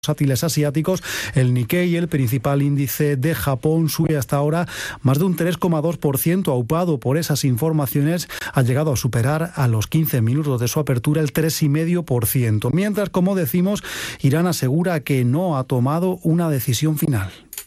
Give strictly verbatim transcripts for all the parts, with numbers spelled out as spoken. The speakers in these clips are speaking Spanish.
bursátiles asiáticos. El Nikkei, el principal índice de Japón, sube hasta ahora más de un tres coma dos por ciento, aupado por esas informaciones, ha llegado a superar a los quince minutos de su apertura el tres coma cinco por ciento. Mientras, como decimos, Irán asegura que no ha tomado una decisión final.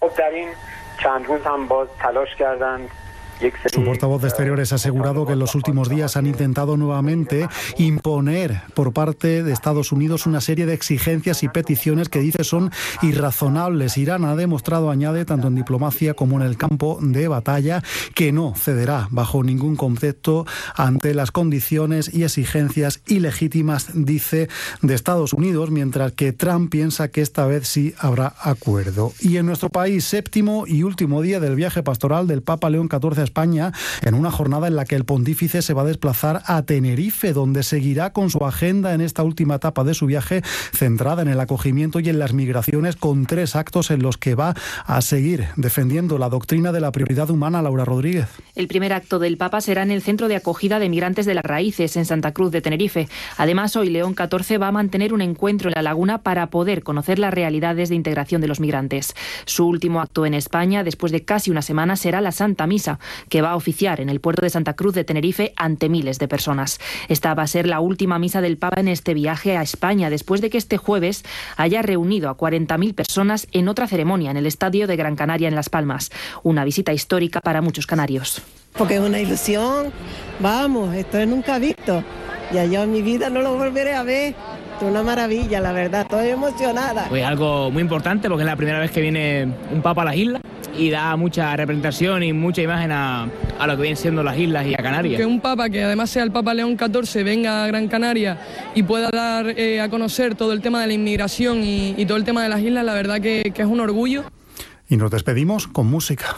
Su portavoz de Exteriores ha asegurado que en los últimos días han intentado nuevamente imponer por parte de Estados Unidos una serie de exigencias y peticiones que dice son irrazonables. Irán ha demostrado, añade, tanto en diplomacia como en el campo de batalla, que no cederá bajo ningún concepto ante las condiciones y exigencias ilegítimas, dice, de Estados Unidos, mientras que Trump piensa que esta vez sí habrá acuerdo. Y en nuestro país, séptimo y último día del viaje pastoral del Papa León catorce a España, en una jornada en la que el pontífice se va a desplazar a Tenerife, donde seguirá con su agenda en esta última etapa de su viaje, centrada en el acogimiento y en las migraciones, con tres actos en los que va a seguir defendiendo la doctrina de la prioridad humana. Laura Rodríguez. El primer acto del Papa será en el Centro de Acogida de Migrantes de las Raíces, en Santa Cruz de Tenerife. Además, hoy León catorce va a mantener un encuentro en la laguna para poder conocer las realidades de integración de los migrantes. Su último acto en España, después de casi una semana, será la Santa Misa, que va a oficiar en el puerto de Santa Cruz de Tenerife ante miles de personas. Esta va a ser la última misa del Papa en este viaje a España, después de que este jueves haya reunido a cuarenta mil personas en otra ceremonia en el Estadio de Gran Canaria en Las Palmas. Una visita histórica para muchos canarios. Porque es una ilusión, vamos, esto es nunca visto. Ya yo en mi vida no lo volveré a ver. Es una maravilla, la verdad, estoy emocionada. Pues algo muy importante porque es la primera vez que viene un papa a las islas y da mucha representación y mucha imagen a, a lo que vienen siendo las islas y a Canarias. Que un papa, que además sea el Papa León catorce, venga a Gran Canaria y pueda dar eh, a conocer todo el tema de la inmigración y, y todo el tema de las islas, la verdad que, que es un orgullo. Y nos despedimos con música.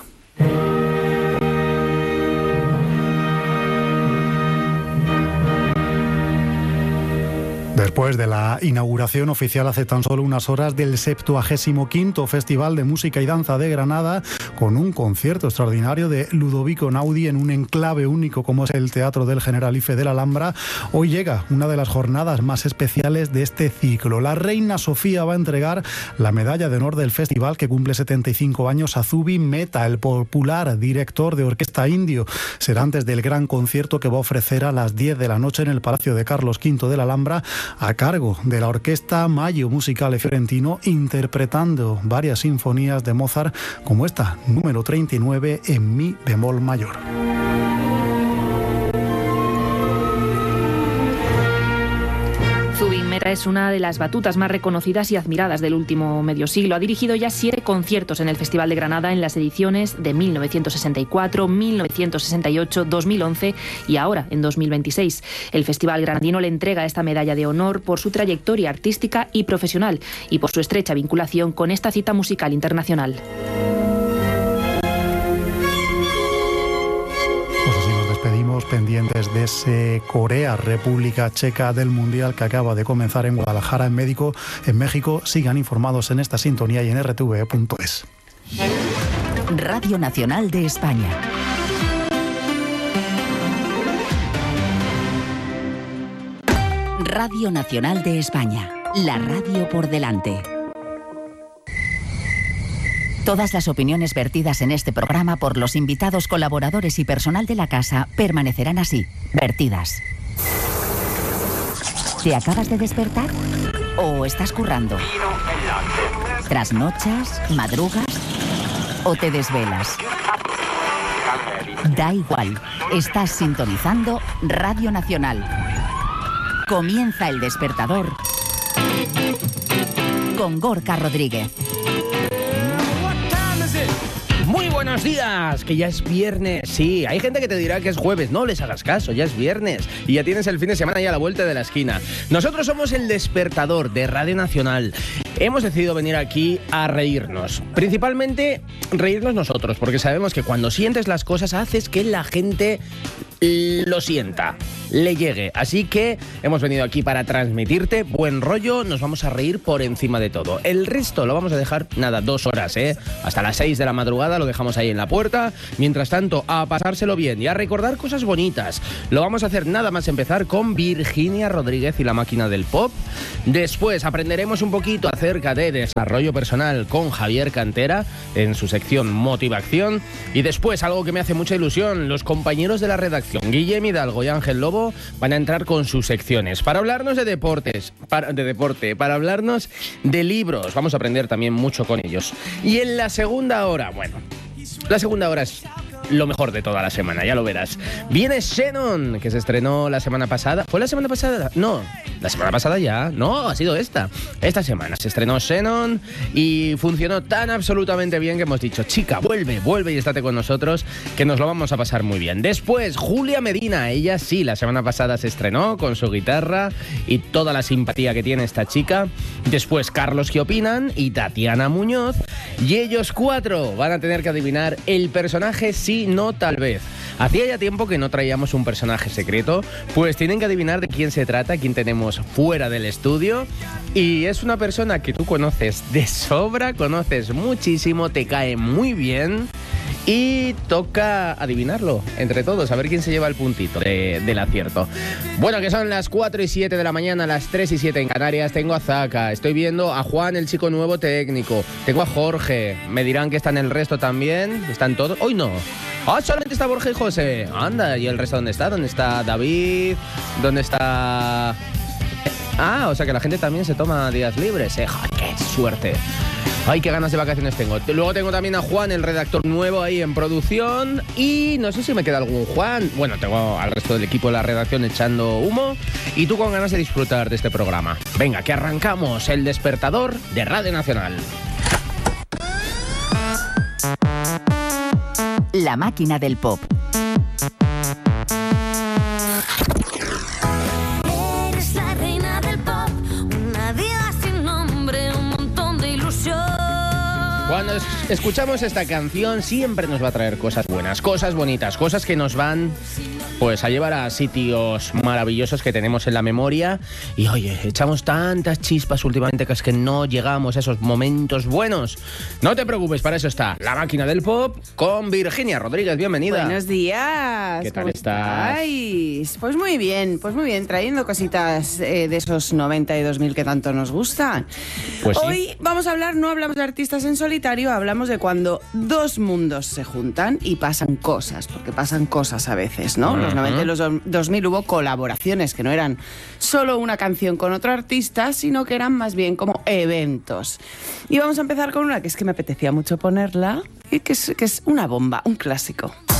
Después de la inauguración oficial hace tan solo unas horas del septuagésimo quinto Festival de Música y Danza de Granada, con un concierto extraordinario de Ludovico Einaudi en un enclave único como es el Teatro del Generalife de la Alhambra, hoy llega una de las jornadas más especiales de este ciclo. La reina Sofía va a entregar la medalla de honor del festival, que cumple setenta y cinco años, a Zubin Mehta, el popular director de orquesta indio. Será antes del gran concierto que va a ofrecer a las diez de la noche en el Palacio de Carlos quinto de la Alhambra, a cargo de la orquesta Maggio Musicale Fiorentino, interpretando varias sinfonías de Mozart, como esta, número treinta y nueve, en mi bemol mayor. Zubin Mehta es una de las batutas más reconocidas y admiradas del último medio siglo. Ha dirigido ya siete conciertos en el Festival de Granada en las ediciones de mil novecientos sesenta y cuatro, mil novecientos sesenta y ocho, dos mil once y ahora en dos mil veintiséis. El Festival granadino le entrega esta medalla de honor por su trayectoria artística y profesional y por su estrecha vinculación con esta cita musical internacional. Pendientes de ese Corea, República Checa, del Mundial que acaba de comenzar en Guadalajara, en México. En México, sigan informados en esta sintonía y en erre te ve punto es. Radio Nacional de España. Radio Nacional de España, la radio por delante. Todas las opiniones vertidas en este programa por los invitados, colaboradores y personal de la casa permanecerán así, vertidas. ¿Te acabas de despertar? ¿O estás currando? ¿Trasnochas? ¿Madrugas? ¿O te desvelas? Da igual, estás sintonizando Radio Nacional. Comienza El Despertador con Gorka Rodríguez. Muy buenos días, que ya es viernes. Sí, hay gente que te dirá que es jueves, no les hagas caso, ya es viernes y ya tienes el fin de semana ya a la vuelta de la esquina. Nosotros somos El Despertador de Radio Nacional. Hemos decidido venir aquí a reírnos, principalmente reírnos nosotros, porque sabemos que cuando sientes las cosas haces que la gente lo sienta, le llegue. Así que hemos venido aquí para transmitirte buen rollo, nos vamos a reír por encima de todo. El resto lo vamos a dejar, nada, dos horas, ¿eh? Hasta las seis de la madrugada lo dejamos ahí en la puerta. Mientras tanto, a pasárselo bien y a recordar cosas bonitas. Lo vamos a hacer nada más empezar con Virginia Rodríguez y la máquina del pop. Después aprenderemos un poquito acerca de desarrollo personal con Javier Cantera en su sección Motivación. Y después, algo que me hace mucha ilusión, los compañeros de la redacción, Guillem Hidalgo y Ángel Lobo, van a entrar con sus secciones para hablarnos de deportes, para, de deporte, para hablarnos de libros. Vamos a aprender también mucho con ellos. Y en la segunda hora, bueno, la segunda hora es lo mejor de toda la semana, ya lo verás. Viene Shannon, que se estrenó la semana pasada. ¿Fue la semana pasada? No, la semana pasada ya. No, ha sido esta. Esta semana se estrenó Shannon y funcionó tan absolutamente bien que hemos dicho, chica, vuelve, vuelve y estate con nosotros, que nos lo vamos a pasar muy bien. Después, Julia Medina, ella sí, la semana pasada se estrenó con su guitarra y toda la simpatía que tiene esta chica. Después, Carlos ¿Qué opinan? Y Tatiana Muñoz. Y ellos cuatro van a tener que adivinar el personaje sí, no, tal vez. Hacía ya tiempo que no traíamos un personaje secreto, pues tienen que adivinar de quién se trata, quién tenemos fuera del estudio. Y es una persona que tú conoces de sobra, conoces muchísimo, te cae muy bien. Y toca adivinarlo entre todos, a ver quién se lleva el puntito de, del acierto. Bueno, que son las cuatro y siete de la mañana, las tres y siete en Canarias. Tengo a Zaka, estoy viendo a Juan, el chico nuevo técnico. Tengo a Jorge, me dirán que están el resto también. ¿Están todos? Hoy no. Ah, solamente está Borja y José. Anda, ¿y el resto dónde está? ¿Dónde está David? ¿Dónde está...? Ah, o sea que la gente también se toma días libres, ¿eh? ¡Joder, qué suerte! Ay, qué ganas de vacaciones tengo. Luego tengo también a Juan, el redactor nuevo ahí en producción. Y no sé si me queda algún Juan. Bueno, tengo al resto del equipo de la redacción echando humo. Y tú con ganas de disfrutar de este programa. Venga, que arrancamos el despertador de Radio Nacional. La máquina del pop. Eres la reina del pop, una diva sin nombre, un montón de ilusión. Cuando escuchamos esta canción siempre nos va a traer cosas buenas, cosas bonitas, cosas que nos van pues a llevar a sitios maravillosos que tenemos en la memoria. Y oye, echamos tantas chispas últimamente que es que no llegamos a esos momentos buenos. No te preocupes, para eso está La Máquina del Pop con Virginia Rodríguez. Bienvenida. Buenos días. ¿Qué tal estás? estáis? Pues muy bien, pues muy bien, trayendo cositas eh, de esos noventa y dos mil que tanto nos gustan. Pues sí. Hoy vamos a hablar, no hablamos de artistas en solitario, hablamos de cuando dos mundos se juntan y pasan cosas, porque pasan cosas a veces, ¿no? Uh-huh. Los noventa y los dos mil hubo colaboraciones que no eran solo una canción con otro artista, sino que eran más bien como eventos. Y vamos a empezar con una que es que me apetecía mucho ponerla, y que es, que es una bomba, un clásico.